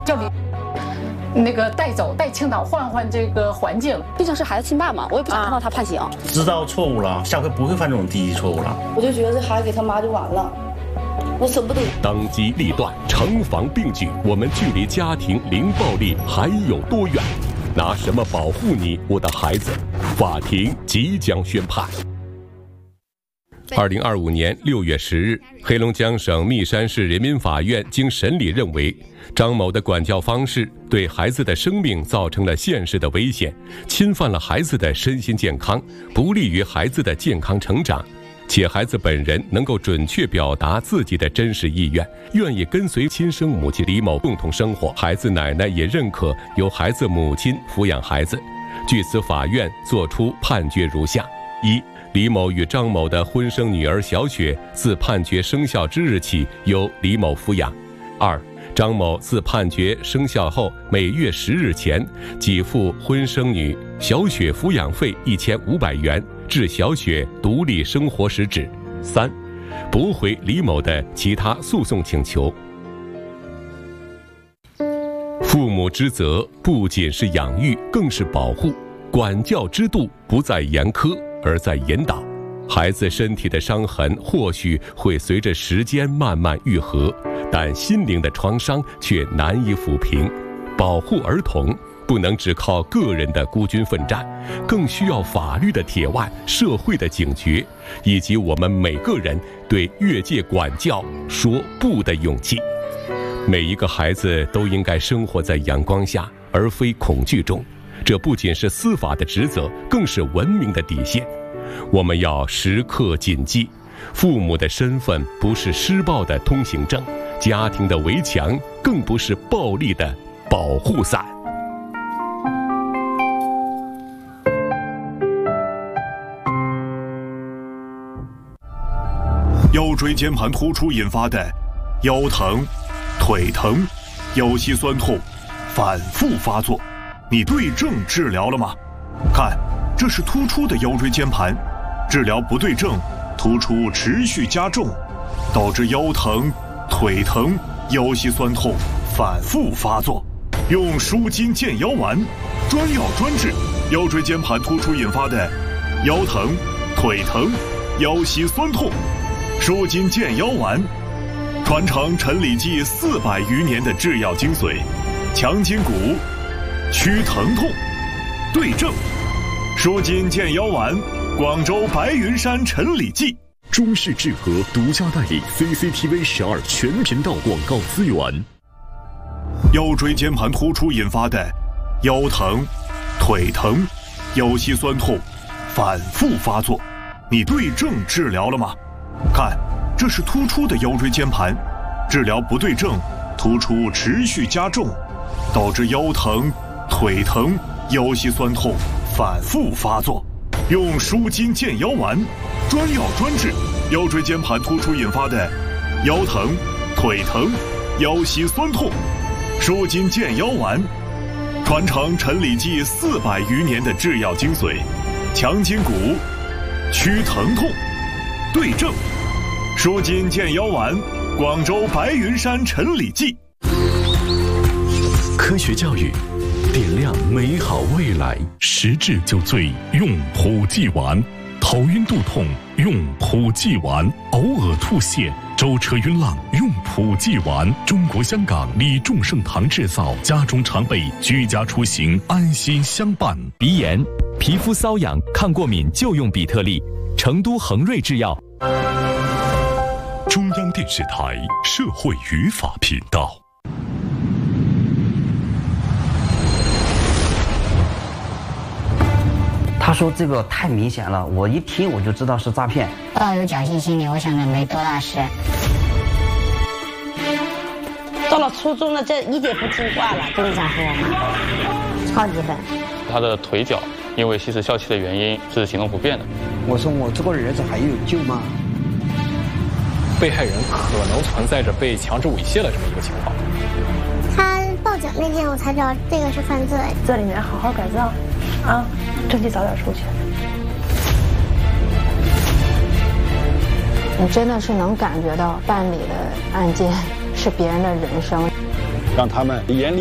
叫你那个带青岛换这个环境， 毕竟是孩子亲爸嘛，我也不想看到他判刑。 知道错误了，下回不会犯这种低级错误了。 我就觉得这孩子给他妈就完了，我舍不得。 当机立断，城防并举，我们距离家庭零暴力还有多远？拿什么保护你，我的孩子？法庭即将宣判。2025年6月10日，黑龙江省密山市人民法院经审理认为，张某的管教方式对孩子的生命造成了现实的危险，侵犯了孩子的身心健康，不利于孩子的健康成长，且孩子本人能够准确表达自己的真实意愿，愿意跟随亲生母亲李某共同生活，孩子奶奶也认可由孩子母亲抚养孩子。据此，法院作出判决如下：一、李某与张某的婚生女儿小雪自判决生效之日起由李某抚养；二、张某自判决生效后每月10日前给付婚生女小雪抚养费1500元，至小雪独立生活时止；三、驳回李某的其他诉讼请求。父母之责不仅是养育，更是保护。管教之度不在严苛，而在引导。孩子身体的伤痕或许会随着时间慢慢愈合，但心灵的创伤却难以抚平。保护儿童不能只靠个人的孤军奋战，更需要法律的铁腕、社会的警觉，以及我们每个人对越界管教说不的勇气。每一个孩子都应该生活在阳光下，而非恐惧中。这不仅是司法的职责，更是文明的底线。我们要时刻谨记，父母的身份不是施暴的通行证，家庭的围墙更不是暴力的保护伞。 腰椎间盘突出引发的腰疼、腿疼、腰膝酸痛反复发作，你对症治疗了吗？看，这是突出的腰椎间盘，治疗不对症，突出持续加重，导致腰疼、腿疼、腰膝酸痛反复发作。用舒筋健腰丸，专药专治腰椎间盘突出引发的腰疼、腿疼、腰膝酸痛。舒筋健腰丸，传承陈李济400余年的制药精髓，强筋骨，祛疼痛，对症。舒筋健腰丸，广州白云山陈李济。 中视智和独家代理 CCTV 12全频道广告资源。 腰椎间盘突出引发的腰疼、腿疼、腰膝酸痛反复发作，你对症治疗了吗？看，这是突出的腰椎间盘，治疗不对症，突出持续加重，导致腰疼、腿疼、腰膝酸痛反复发作。用舒筋健腰丸，专药专治腰椎间盘突出引发的腰疼、腿疼、腰膝酸痛。舒筋健腰丸，传承陈李济400余年的制药精髓，强筋骨，祛疼痛，对症。舒筋健腰丸，广州白云山陈李济。 科学教育，点亮美好未来。 食滞就醉，用普济丸；头晕肚痛，用普济丸；偶尔吐泻，舟车晕浪，用普济丸。中国香港李众盛堂制造，家中常备，居家出行安心相伴。 鼻炎、皮肤瘙痒、抗过敏就用比特利，成都恒瑞制药。 中央电视台社会语法频道。 他说这个太明显了，我一听我就知道是诈骗。 抱有侥幸心理，我想着没多大事。 到了初中了，这一点不听话了， 真的想和我妈，超级笨。 他的腿脚因为吸食笑气的原因是行动不便的。 我说我这个儿子还有救吗？ 被害人可能存在着被强制猥亵的这么一个情况。 他报警那天我才知道这个是犯罪。 在里面好好改造，啊，争取早点出去。 你真的是能感觉到办理的案件是别人的人生。 让他们严厉